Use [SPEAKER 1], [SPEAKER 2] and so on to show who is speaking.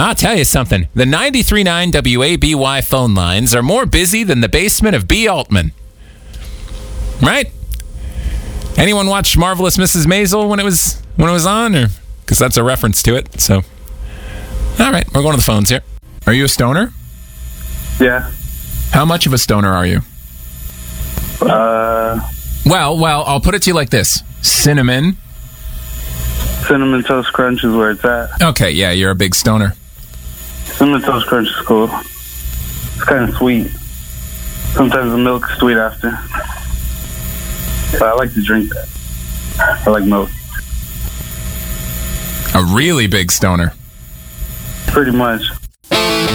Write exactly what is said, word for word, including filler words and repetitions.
[SPEAKER 1] I'll tell you something. The ninety-three point nine W A B Y phone lines are more busy than the basement of B. Altman. Right? Anyone watch Marvelous Missus Maisel when it was when it was on? Or because that's a reference to it. So, all right, we're going to the phones here. Are you a stoner?
[SPEAKER 2] Yeah.
[SPEAKER 1] How much of a stoner are you?
[SPEAKER 2] Uh.
[SPEAKER 1] Well, well, I'll put it to you like this. Cinnamon.
[SPEAKER 2] Cinnamon Toast Crunch is where it's at.
[SPEAKER 1] Okay, yeah, you're a big stoner.
[SPEAKER 2] Cinnamon Toast Crunch is cool. It's kind of sweet. Sometimes the milk's sweet after. But I like to drink that. I like milk.
[SPEAKER 1] A really big stoner.
[SPEAKER 2] Pretty much.